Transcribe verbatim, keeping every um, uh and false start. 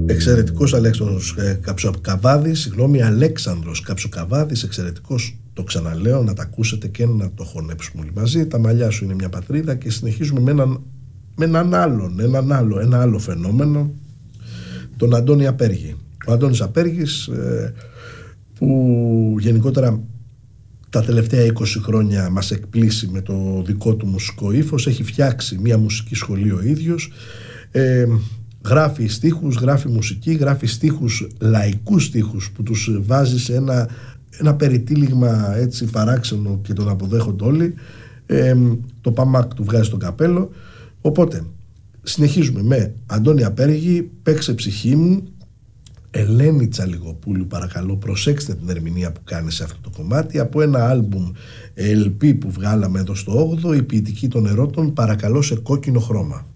Εξαιρετικός Αλέξανδρος Καψοκαβάδης, συγγνώμη, Αλέξανδρος Καψοκαβάδης, εξαιρετικός, το ξαναλέω, να τα ακούσετε και να το χωνέψουμε όλοι μαζί. Τα μαλλιά σου είναι μια πατρίδα. Και συνεχίζουμε με έναν, με έναν άλλον, έναν άλλο, ένα άλλο φαινόμενο, τον Αντώνη Απέργη. Ο Αντώνης Απέργης, που γενικότερα τα τελευταία είκοσι χρόνια μας εκπλήσει με το δικό του μουσικό ύφος, έχει φτιάξει μια μουσική σχολή ο ίδιος, ε, γράφει στίχους, γράφει μουσική, γράφει στίχους, λαϊκούς στίχους που τους βάζει σε ένα, ένα περιτύλιγμα έτσι παράξενο και τον αποδέχονται όλοι. Ε, το Παμάκ του βγάζει το καπέλο. Οπότε συνεχίζουμε με Αντώνη Απέργη, Παίξε ψυχή μου. Ελένη Τσαλιγοπούλου, παρακαλώ προσέξτε την ερμηνεία που κάνει σε αυτό το κομμάτι, από ένα άλμπουμ ελ πι που βγάλαμε εδώ στο όγδοο, η ποιητική των ερώτων, παρακαλώ σε κόκκινο χρώμα.